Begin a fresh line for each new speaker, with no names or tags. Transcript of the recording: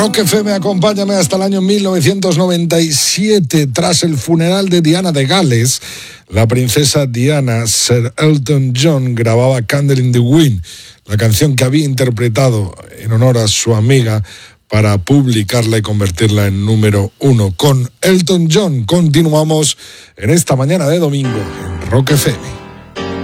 Rock FM, acompáñame hasta el año 1997. Tras el funeral de Diana de Gales, la princesa Diana, Sir Elton John grababa Candle in the Wind, la canción que había interpretado en honor a su amiga para publicarla y convertirla en número 1. Con Elton John continuamos en esta mañana de domingo en Rock FM.